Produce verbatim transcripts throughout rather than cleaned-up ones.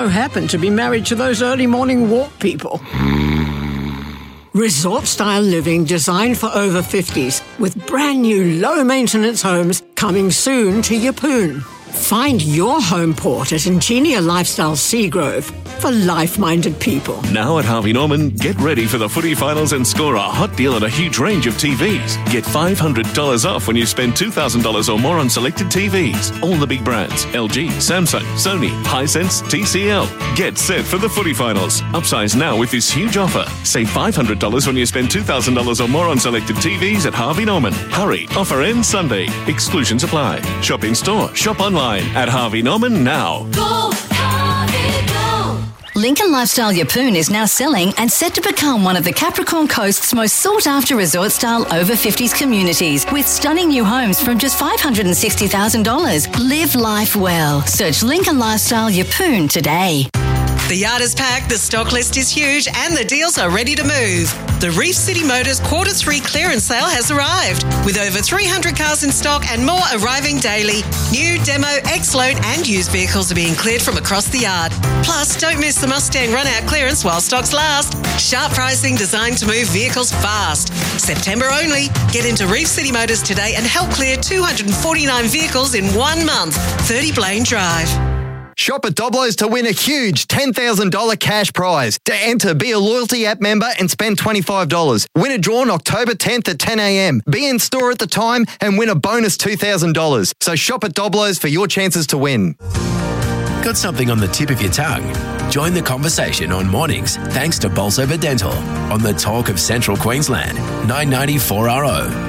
I happen to be married to those early morning walk people. Resort-style living designed for over fifties with brand new low-maintenance homes coming soon to Yeppoon. Find your home port at Ingenia Lifestyle Seagrove for life-minded people. Now at Harvey Norman, get ready for the footy finals and score a hot deal on a huge range of T Vs. Get five hundred dollars off when you spend two thousand dollars or more on selected T Vs. All the big brands, L G, Samsung, Sony, Hisense, T C L. Get set for the footy finals. Upsize now with this huge offer. Save five hundred dollars when you spend two thousand dollars or more on selected T Vs at Harvey Norman. Hurry, offer ends Sunday. Exclusions apply. Shop in store, shop online at Harvey Norman now. Go, Harvey, go. Lincoln Lifestyle Yeppoon is now selling and set to become one of the Capricorn Coast's most sought-after resort-style over fifties communities with stunning new homes from just five hundred sixty thousand dollars. Live life well. Search Lincoln Lifestyle Yeppoon today. The yard is packed, the stock list is huge, and the deals are ready to move. The Reef City Motors Quarter three clearance sale has arrived, with over three hundred cars in stock and more arriving daily. New, demo, X-Load and used vehicles are being cleared from across the yard. Plus, don't miss the Mustang run-out clearance while stocks last. Sharp pricing designed to move vehicles fast. September only. Get into Reef City Motors today and help clear two hundred forty-nine vehicles in one month. thirty Blaine Drive. Shop at Doblo's to win a huge ten thousand dollars cash prize. To enter, be a loyalty app member and spend twenty-five dollars. Win a draw on October tenth at ten a.m. Be in store at the time and win a bonus two thousand dollars. So shop at Doblo's for your chances to win. Got something on the tip of your tongue? Join the conversation on mornings thanks to Bolsover Dental on the Talk of Central Queensland, nine ninety four R O.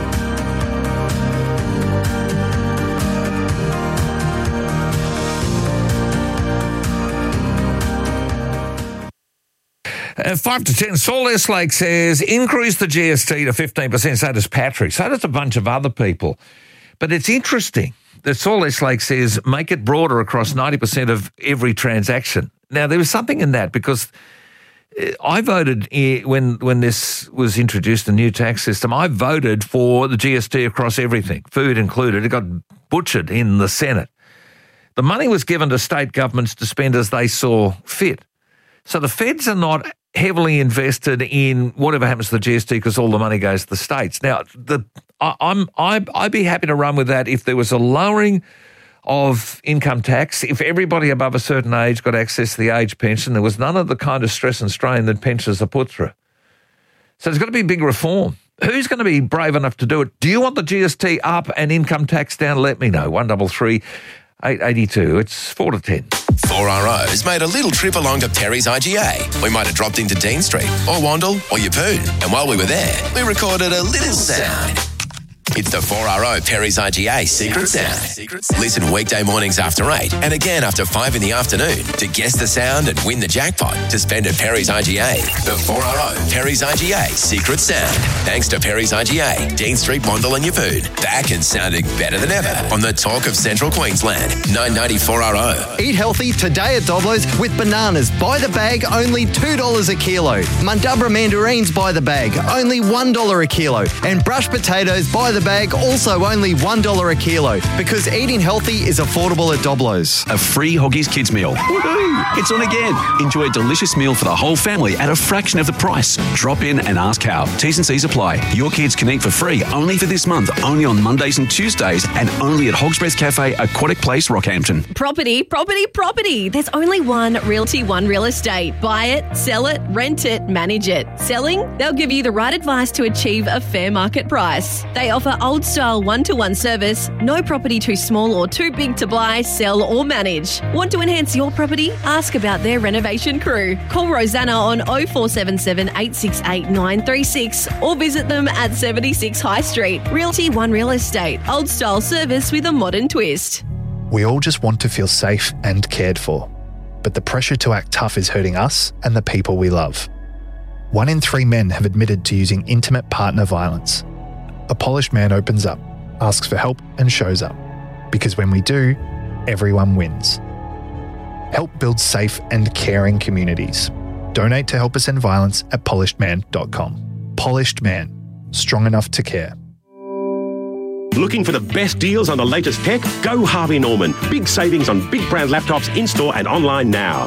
Uh, five to ten, Saul Estlake says, increase the G S T to fifteen percent. So does Patrick. So does a bunch of other people. But it's interesting that Saul Estlake says, make it broader across ninety percent of every transaction. Now, there was something in that because I voted when when this was introduced, the new tax system, I voted for the G S T across everything, food included. It got butchered in the Senate. The money was given to state governments to spend as they saw fit. So the feds are not heavily invested in whatever happens to the G S T because all the money goes to the states. Now, the I, I'm I, I'd be happy to run with that if there was a lowering of income tax, if everybody above a certain age got access to the age pension. There was none of the kind of stress and strain that pensioners are put through. So there's got to be big reform. Who's going to be brave enough to do it? Do you want the G S T up and income tax down? Let me know. one double three eight eighty-two. It's four to ten. four R O's made a little trip along to Perry's I G A. We might have dropped into Dean Street or Wandle or Yeppoon. And while we were there, we recorded a little sound. It's the four R O Perry's I G A Secret Sound. Listen weekday mornings after eight and again after five in the afternoon to guess the sound and win the jackpot to spend at Perry's I G A. The four R O Perry's I G A Secret Sound. Thanks to Perry's I G A, Dean Street, Wandle and Yeppoon. Back and sounding better than ever on the Talk of Central Queensland. nine ninety-four R O. Eat healthy today at Doblo's with bananas by the bag, only two dollars a kilo. Mundubra mandarins by the bag, only one dollar a kilo. And brush potatoes by the bag, also only one dollar a kilo, because eating healthy is affordable at Doblo's. A free Hoggies Kids meal. Woohoo! It's on again. Enjoy a delicious meal for the whole family at a fraction of the price. Drop in and ask how. T's and C's apply. Your kids can eat for free only for this month, only on Mondays and Tuesdays, and only at Hog's Breath Cafe, Aquatic Place, Rockhampton. Property, property, property. There's only one Realty One Real Estate. Buy it, sell it, rent it, manage it. Selling? They'll give you the right advice to achieve a fair market price. They offer old-style one-to-one service, no property too small or too big to buy, sell or manage. Want to enhance your property? Ask about their renovation crew. Call Rosanna on oh four seven seven, eight six eight, nine three six or visit them at seventy-six High Street. Realty One Real Estate. Old-style service with a modern twist. We all just want to feel safe and cared for, but the pressure to act tough is hurting us and the people we love. One in three men have admitted to using intimate partner violence. A polished man opens up, asks for help and shows up. Because when we do, everyone wins. Help build safe and caring communities. Donate to Help Us End Violence at polished man dot com. Polished Man. Strong enough to care. Looking for the best deals on the latest tech? Go Harvey Norman. Big savings on big brand laptops in-store and online now.